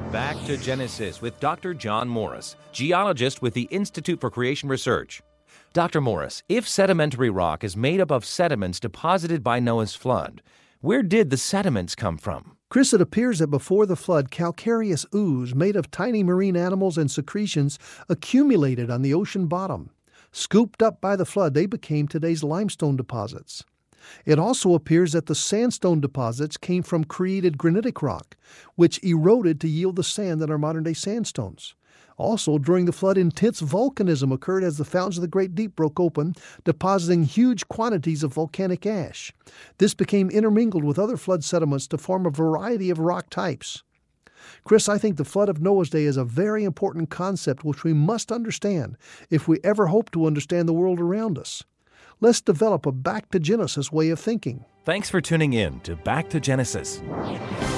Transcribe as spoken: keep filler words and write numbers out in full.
Back to Genesis with Doctor John Morris, geologist with the Institute for Creation Research. Doctor Morris, if sedimentary rock is made up of sediments deposited by Noah's flood, where did the sediments come from? Chris, it appears that before the flood, calcareous ooze made of tiny marine animals and secretions accumulated on the ocean bottom. Scooped up by the flood, they became today's limestone deposits. It also appears that the sandstone deposits came from created granitic rock, which eroded to yield the sand that are modern-day sandstones. Also, during the flood, intense volcanism occurred as the fountains of the Great Deep broke open, depositing huge quantities of volcanic ash. This became intermingled with other flood sediments to form a variety of rock types. Chris, I think the flood of Noah's day is a very important concept which we must understand if we ever hope to understand the world around us. Let's develop a back to Genesis way of thinking. Thanks for tuning in to Back to Genesis.